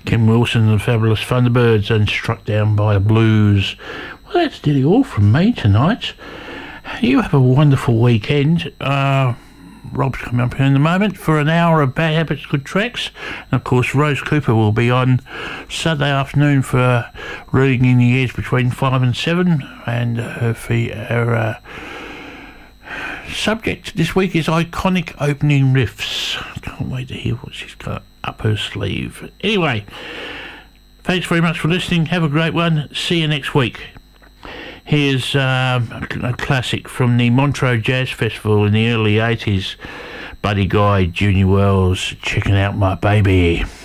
Kim Wilson and the Fabulous Thunderbirds and Struck Down by the Blues. Well, that's nearly all from me tonight. You have a wonderful weekend. Rob's coming up here in a moment for an hour of Bad Habits, Good Tracks. And of course, Rose Cooper will be on Saturday afternoon for Reading in the Ears between 5 and 7. And her subject this week is iconic opening riffs. Can't wait to hear what she's got up her sleeve. Anyway, thanks very much for listening. Have a great one. See you next week. Here's a classic from the Montreux Jazz Festival in the early 80s. Buddy Guy, Junior Wells, Checking Out My Baby.